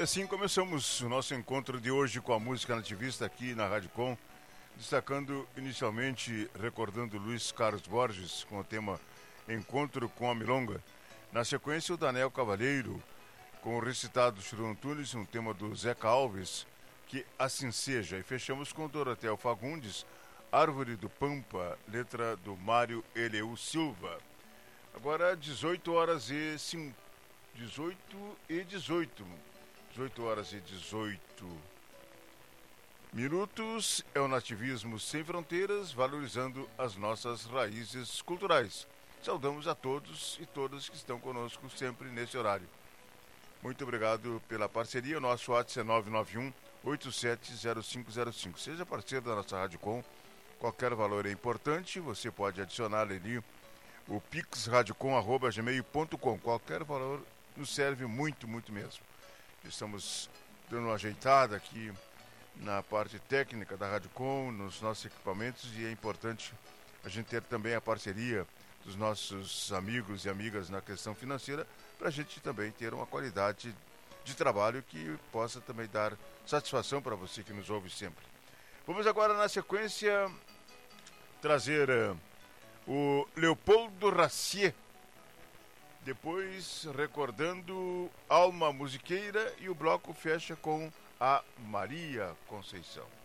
assim começamos o nosso encontro de hoje com a música nativista aqui na Rádio Com, destacando inicialmente, recordando Luiz Carlos Borges com o tema Encontro com a Milonga. Na sequência, o Daniel Cavalheiro com o recitado Churu Antunes, um tema do Zeca Alves, Que Assim Seja. E fechamos com Dorotel Fagundes, Árvore do Pampa, letra do Mário Eleu Silva. Agora 18 horas e 18 minutos. É o nativismo sem fronteiras, valorizando as nossas raízes culturais. Saudamos a todos e todas que estão conosco sempre nesse horário. Muito obrigado pela parceria. O nosso WhatsApp é 991-870505. Seja parceiro da nossa Rádio Com. Qualquer valor é importante. Você pode adicionar ali o pixradiocom@gmail.com. Qualquer valor nos serve muito, muito mesmo. Estamos dando uma ajeitada aqui na parte técnica da Rádio Com, nos nossos equipamentos, e é importante a gente ter também a parceria dos nossos amigos e amigas na questão financeira, para a gente também ter uma qualidade de trabalho que possa também dar satisfação para você que nos ouve sempre. Vamos agora, na sequência, trazer o Leopoldo Racier, depois recordando Alma Musiqueira, e o bloco fecha com a Maria Conceição.